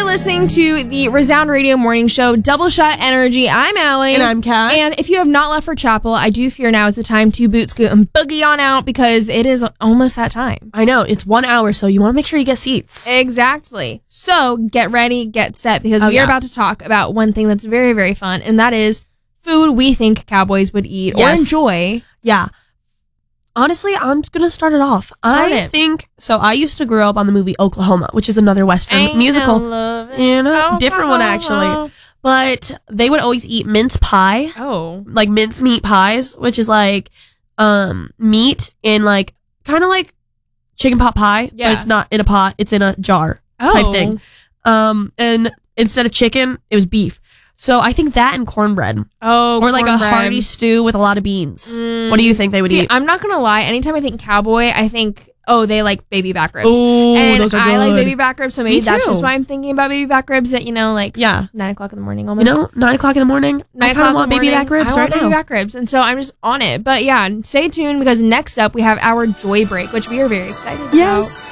listening to the Resound Radio Morning Show, Double Shot Energy. I'm Allie. And I'm Kat. And if you have not left for chapel, I do fear now is the time to boot, scoot, and boogie on out because it is almost that time. I know. It's 1 hour, so you want to make sure you get seats. Exactly. So get ready, get set, because we are about to talk about one thing that's very, very fun, and that is food we think cowboys would eat or enjoy. Yeah. Honestly, I'm going to start it off. I think, so I used to grow up on the movie Oklahoma, which is another Western musical. Different one actually. But they would always eat mince pie. Oh. Like mince meat pies, which is like meat in like, kind of like chicken pot pie. Yeah. But it's not in a pot, it's in a jar type thing. And instead of chicken, it was beef. So I think that and cornbread. Oh, or like a hearty stew with a lot of beans. What do you think they would eat? I'm not going to lie. Anytime I think cowboy, I think, they like baby back ribs. Oh, and those are good. I like baby back ribs, so maybe that's too. just why I'm thinking about baby back ribs at, 9 o'clock in the morning almost. 9 o'clock in the morning? I kind of want baby back ribs right now. baby back ribs, and so I'm just on it. But yeah, stay tuned because next up we have our Joy Break, which we are very excited about.